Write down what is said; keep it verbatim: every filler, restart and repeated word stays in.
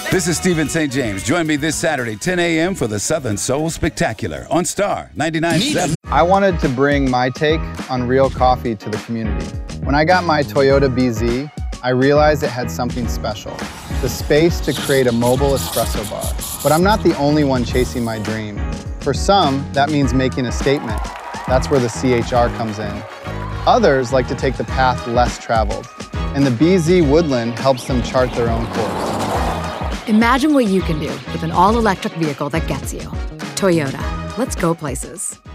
This is Stephen Saint James. Join me this Saturday, ten a.m. for the Southern Soul Spectacular on Star ninety-nine point seven. I wanted to bring my take on real coffee to the community. When I got my Toyota B Z, I realized it had something special, the space to create a mobile espresso bar. But I'm not the only one chasing my dream. For some, that means making a statement. That's where the C H R comes in. Others like to take the path less traveled, and the B Z Woodland helps them chart their own course. Imagine what you can do with an all-electric vehicle that gets you. Toyota. Let's go places.